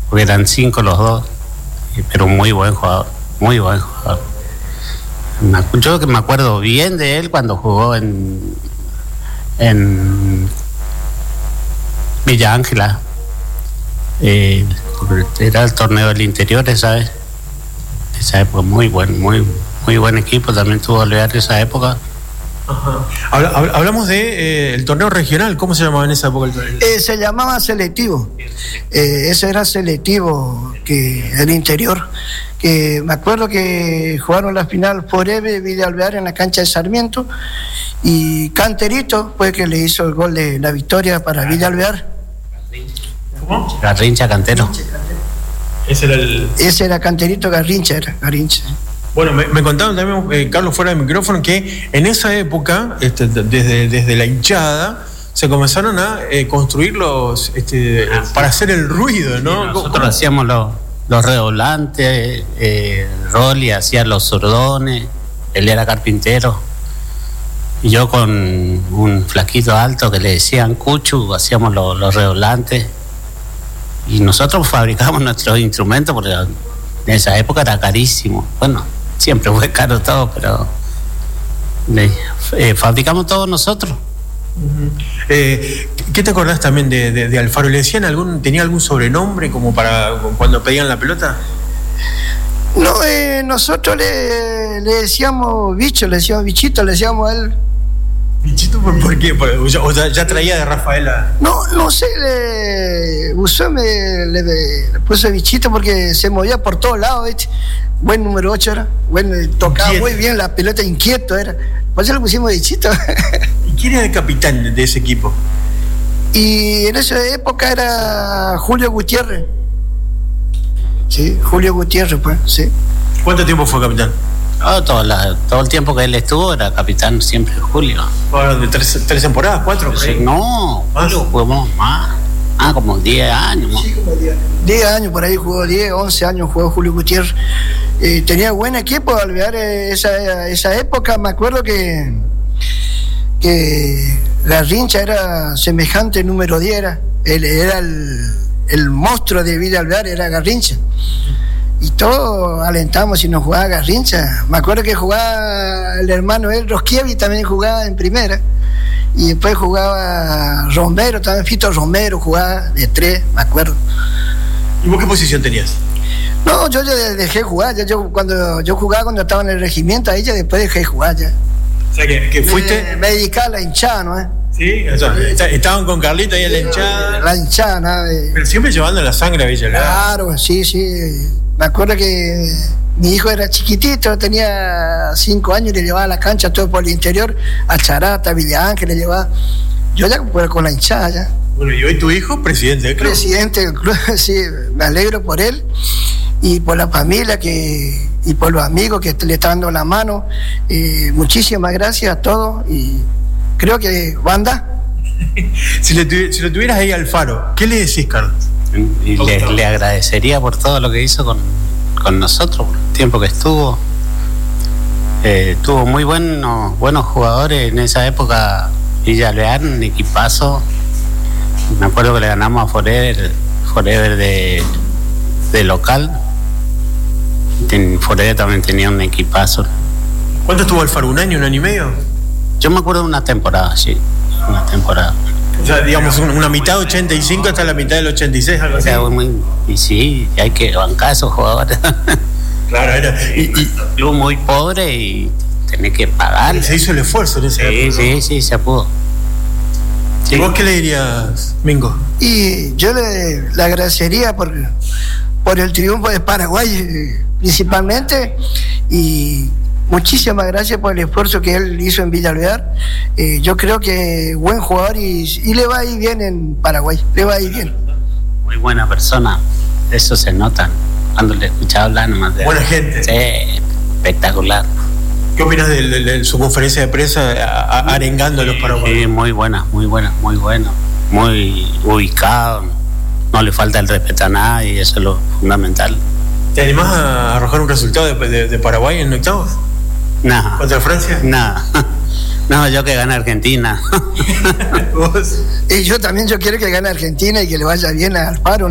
porque eran 5 los dos, pero muy buen jugador, muy buen jugador. Yo que me acuerdo bien de él cuando jugó en Villa Ángela. Era el torneo del interior esa época, muy buen equipo, también tuvo Alvear esa época. Ajá. Hablamos de el torneo regional. ¿Cómo se llamaba en esa época el torneo? Se llamaba selectivo. Ese era selectivo, que el interior, que me acuerdo que jugaron la final Forever y Villa Alvear en la cancha de Sarmiento, y Canterito fue que le hizo el gol de la victoria para Villa Alvear. ¿Cómo? Garrincha Cantero. Ese era Canterito, Garrincha. Bueno, me contaron también, Carlos, fuera del micrófono, que en esa época, desde la hinchada, se comenzaron a construir los para hacer el ruido, ¿no? Sí, nosotros hacíamos los redoblantes, Rolly hacía los sordones, él era carpintero, y yo con un flaquito alto que le decían Cuchu, hacíamos los redoblantes, y nosotros fabricábamos nuestros instrumentos porque en esa época era carísimo. Bueno, siempre fue caro todo, pero fabricamos todos nosotros. ¿Qué te acordás también de Alfaro? ¿Le decían tenía algún sobrenombre como para cuando pedían la pelota? No, nosotros le decíamos bicho, le decíamos bichito, le decíamos a él. ¿Bichito por qué? ¿O ya traía de Rafaela? No sé, le puse bichito porque se movía por todos lados, ¿viste? Buen número 8 era, tocaba muy bien la pelota, inquieto era. Por eso le pusimos bichito. ¿Y quién era el capitán de ese equipo? Y en esa época era Julio Gutiérrez. Sí, Julio Gutiérrez, pues, sí. ¿Cuánto tiempo fue capitán? Todo el tiempo que él estuvo era capitán siempre Julio. ¿De tres temporadas? ¿4? Sí, no, Julio jugó más. Como 10 años. Sí, como 10 años, por ahí jugó 10, 11 años jugó Julio Gutiérrez. Tenía buen equipo, Alvear esa época. Me acuerdo que Garrincha era semejante número 10, él era el monstruo de Villa Alvear, era Garrincha. Y todos alentamos si nos jugaba Garrincha. Me acuerdo que jugaba el hermano él, Rosquievi, también jugaba en primera. Y después jugaba Romero, también Fito Romero jugaba de 3, me acuerdo. ¿Y vos qué posición tenías? No, yo ya dejé jugar. Cuando yo jugaba cuando estaba en el regimiento, ahí ya después dejé jugar ya. O sea que fuiste... Me dedicaba a la hinchada, ¿no? Sí, o sea, estaban con Carlita ahí en la hinchada. La hinchada, ¿no? Pero siempre llevando la sangre a Villa Alvear. Claro, sí. Me acuerdo que mi hijo era chiquitito, tenía 5 años y le llevaba a la cancha todo por el interior, a Charata, a Villa Ángel, le llevaba. Yo ya con la hinchada ya. Bueno, ¿y hoy tu hijo, presidente del club? Presidente del club, sí, me alegro por él y por la familia y por los amigos que le están dando la mano. Muchísimas gracias a todos y creo que banda. Si lo tuvieras ahí al Alfaro, ¿qué le decís, Carlos? Y le agradecería por todo lo que hizo con nosotros, por el tiempo que estuvo. Tuvo muy buenos jugadores en esa época. Villa Alvear, un equipazo. Me acuerdo que le ganamos a Forever de local. Forever también tenía un equipazo. ¿Cuánto estuvo Alfaro? ¿Un año y medio? Yo me acuerdo de una temporada, sí. Una temporada. O sea, digamos, una mitad 85 hasta la mitad del 86, algo así. Y sí, hay que bancar a esos jugadores. Claro, era. Y club muy pobre y tenés que pagar. Se hizo el esfuerzo en ese época. Sí, se pudo. Sí. ¿Y vos qué le dirías, Mingo? Y yo le agradecería por el triunfo de Paraguay, principalmente, y muchísimas gracias por el esfuerzo que él hizo en Villa Alvear. Yo creo que buen jugador y le va a ir bien en Paraguay, le va a ir bien. Muy buena persona, eso se nota cuando le escuchaba hablar nomás. Buena gente. Sí, espectacular. ¿Qué opinas de su conferencia de prensa arengando a los paraguayos? Sí, muy buena, muy ubicado, no le falta el respeto a nadie, eso es lo fundamental. ¿Te animás a arrojar un resultado de Paraguay en octavos? Nada. ¿Contra Francia? Nada. No, yo que gane Argentina. ¿Vos? Y yo quiero que gane Argentina y que le vaya bien a Alfaro.